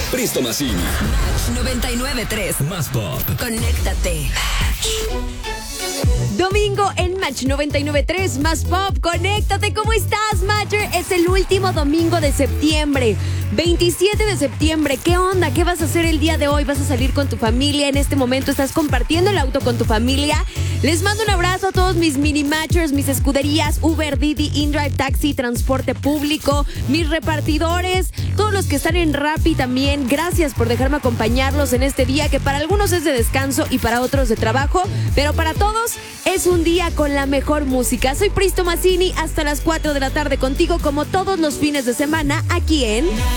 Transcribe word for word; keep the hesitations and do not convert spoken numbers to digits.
Pristo Massini. Match noventa y nueve punto tres. Más pop. Conéctate. Domingo en Match noventa y nueve punto tres, Más Pop. Conéctate, ¿cómo estás, Matcher? Es el último domingo de septiembre, veintisiete de septiembre. ¿Qué onda? ¿Qué vas a hacer el día de hoy? ¿Vas a salir con tu familia? En este momento estás compartiendo el auto con tu familia. Les mando un abrazo a todos mis mini Matchers, mis escuderías, Uber, Didi, InDrive, Taxi, transporte público, mis repartidores, todos los que están en Rappi también. Gracias por dejarme acompañarlos en este día que para algunos es de descanso y para otros de trabajo, pero para todos es un día con la mejor música. Soy Pristo Massini, hasta las cuatro de la tarde contigo como todos los fines de semana aquí en